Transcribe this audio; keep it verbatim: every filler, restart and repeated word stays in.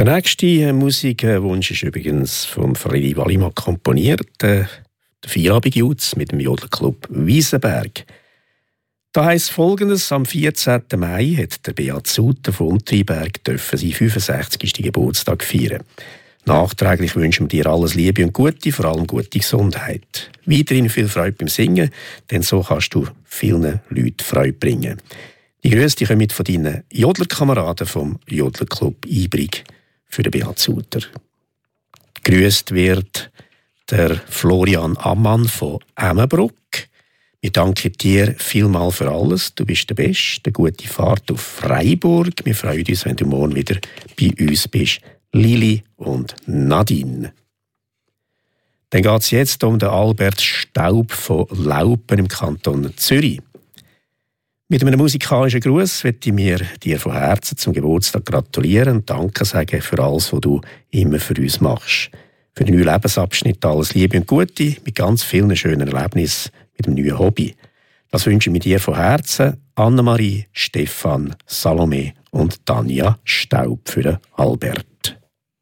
Der nächste Musikwunsch ist übrigens von Freddy Wallimann komponiert. Der Feierabend-Jutz mit dem Jodelclub Wiesenberg. Da heisst Folgendes: Am vierzehnten Mai hat der Beat Suter von Unterberg dürfen seinen fünfundsechzigsten Geburtstag feiern. Nachträglich wünschen wir dir alles Liebe und Gute, vor allem gute Gesundheit. Weiterhin viel Freude beim Singen, denn so kannst du vielen Leuten Freude bringen. Die Grüße die kommen von deinen Jodlerkameraden vom Jodlerclub Ibrig für den Beat Suter. Grüßt wird der Florian Ammann von Emmenbruck. Wir danken dir vielmal für alles. Du bist der Beste. Eine gute Fahrt auf Freiburg. Wir freuen uns, wenn du morgen wieder bei uns bist. Lili und Nadine. Dann geht es jetzt um den Albert Staub von Laupen im Kanton Zürich. Mit einem musikalischen Gruß möchte ich mir dir von Herzen zum Geburtstag gratulieren und Danke sagen für alles, was du immer für uns machst. Für den neuen Lebensabschnitt alles Liebe und Gute, mit ganz vielen schönen Erlebnissen, mit dem neuen Hobby. Das wünsche ich mir dir von Herzen, Annemarie, Stefan, Salome und Tanja Staub für den Albert.